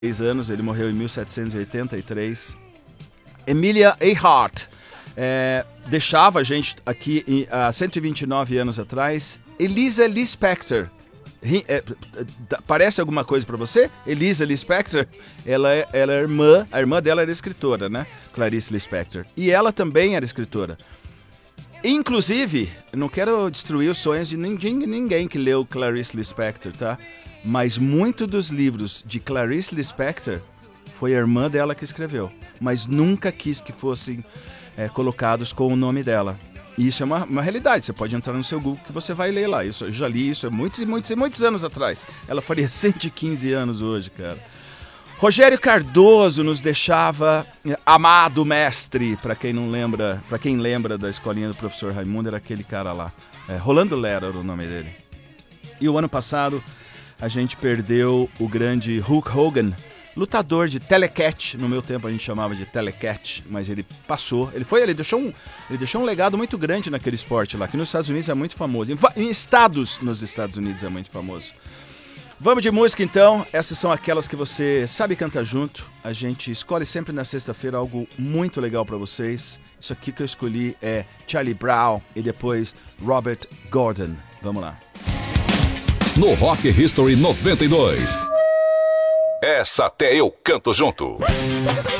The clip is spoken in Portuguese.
anos, ele morreu em 1783. Emilia Earhart deixava a gente aqui há 129 anos atrás. Elisa Lispector. Parece alguma coisa pra você? Elisa Lispector? Ela é irmã, a irmã dela era escritora, né? Clarice Lispector. E ela também era escritora. Inclusive, não quero destruir os sonhos de ninguém que leu Clarice Lispector, tá? Mas muitos dos livros de Clarice Lispector foi a irmã dela que escreveu, mas nunca quis que fossem colocados com o nome dela. E isso é uma realidade, você pode entrar no seu Google que você vai ler lá. Eu já li isso há muitos anos atrás. Ela faria 115 anos hoje, cara. Rogério Cardoso nos deixava, amado mestre, para quem lembra da escolinha do professor Raimundo, era aquele cara lá. Rolando Lera era o nome dele. E o ano passado a gente perdeu o grande Hulk Hogan, lutador de telecat. No meu tempo a gente chamava de telecat, mas ele passou. Ele deixou um legado muito grande naquele esporte lá, que nos Estados Unidos é muito famoso. Em estados nos Estados Unidos é muito famoso. Vamos de música então. Essas são aquelas que você sabe cantar junto. A gente escolhe sempre na sexta-feira algo muito legal pra vocês. Isso aqui que eu escolhi é Charlie Brown e depois Robert Gordon. Vamos lá. No Rock History 92. Essa até eu canto junto.